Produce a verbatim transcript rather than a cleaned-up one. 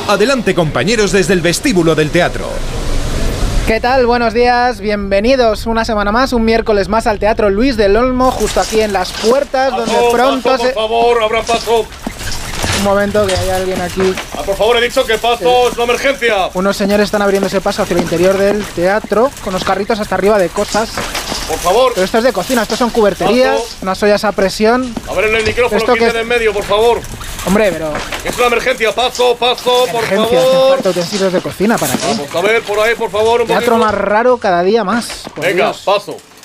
Adelante, compañeros, desde el vestíbulo del teatro. ¿Qué tal? Buenos días, bienvenidos una semana más, un miércoles más al Teatro Luis del Olmo, justo aquí en las puertas, paso, donde pronto paso, se... por favor, abra paso. Un momento, que hay alguien aquí. Ah, por favor, he dicho que paso, sí. Es una emergencia. Unos señores están abriéndose paso hacia el interior del teatro, con los carritos hasta arriba de cosas. Por favor. Pero esto es de cocina, esto son cuberterías, paso. Unas ollas a presión. A ver en el micrófono, esto que de en medio, por favor. Hombre, pero... Es una emergencia, paso, paso, por emergencia, favor. Utensilios de cocina, ¿para qué? Vamos a ver, por ahí, por favor, un Teatro poquito. más raro cada día más. Venga, Dios. paso.